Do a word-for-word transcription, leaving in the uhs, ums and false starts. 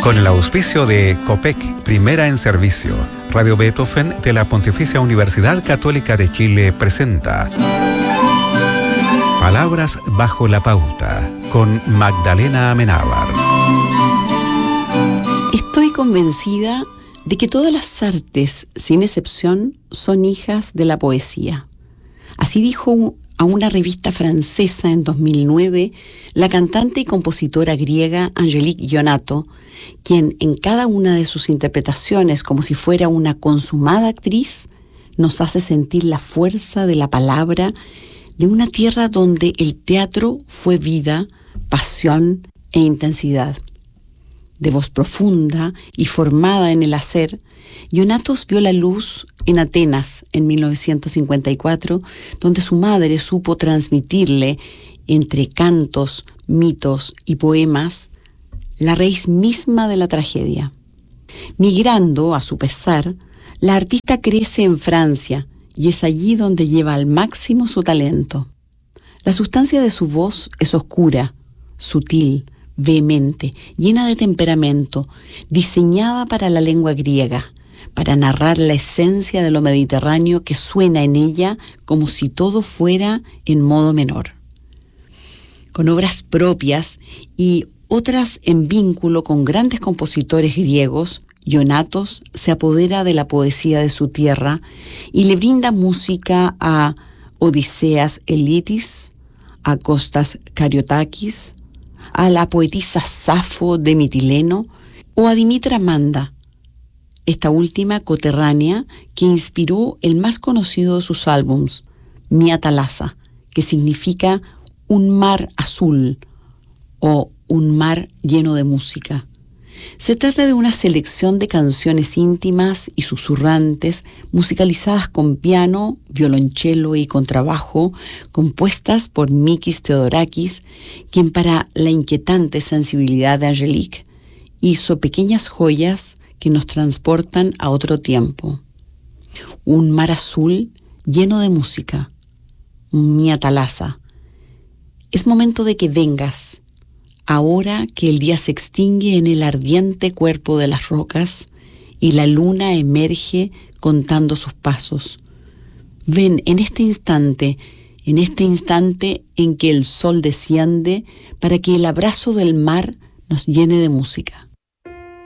Con el auspicio de COPEC, Primera en Servicio, Radio Beethoven de la Pontificia Universidad Católica de Chile presenta Palabras bajo la pauta, con Magdalena Amenábar. Estoy convencida de que todas las artes, sin excepción, son hijas de la poesía. Así dijo a una revista francesa en dos mil nueve la cantante y compositora griega Angelique Ionato, quien en cada una de sus interpretaciones, como si fuera una consumada actriz, nos hace sentir la fuerza de la palabra de una tierra donde el teatro fue vida, pasión e intensidad. De voz profunda y formada en el hacer, Ionatos vio la luz en Atenas en mil novecientos cincuenta y cuatro, donde su madre supo transmitirle, entre cantos, mitos y poemas, la raíz misma de la tragedia. Migrando, a su pesar, la artista crece en Francia y es allí donde lleva al máximo su talento. La sustancia de su voz es oscura, sutil, vehemente, llena de temperamento, diseñada para la lengua griega, para narrar la esencia de lo mediterráneo que suena en ella como si todo fuera en modo menor. Con obras propias y otras en vínculo con grandes compositores griegos, Ionatos se apodera de la poesía de su tierra y le brinda música a Odiseas Elitis, a Kostas Kariotakis, a la poetisa Safo de Mitileno o a Dimitra Manda, esta última coterránea que inspiró el más conocido de sus álbums, Mia Thalassa, que significa un mar azul o un mar lleno de música. Se trata de una selección de canciones íntimas y susurrantes, musicalizadas con piano, violonchelo y contrabajo, compuestas por Mikis Theodorakis, quien para la inquietante sensibilidad de Angelique hizo pequeñas joyas que nos transportan a otro tiempo. Un mar azul lleno de música. Mia Thalassa. Es momento de que vengas, ahora que el día se extingue en el ardiente cuerpo de las rocas y la luna emerge contando sus pasos. Ven en este instante, en este instante en que el sol desciende para que el abrazo del mar nos llene de música.